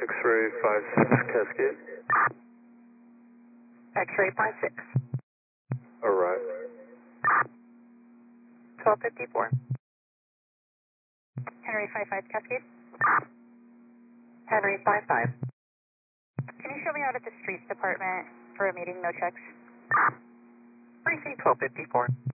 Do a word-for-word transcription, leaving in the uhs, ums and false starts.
X-ray five six Cascade. X-ray five six. Arrive. twelve fifty-four. Henry five five Cascade. Henry five five. Can you show me out at the streets department for a meeting, no checks? Briefing twelve fifty-four.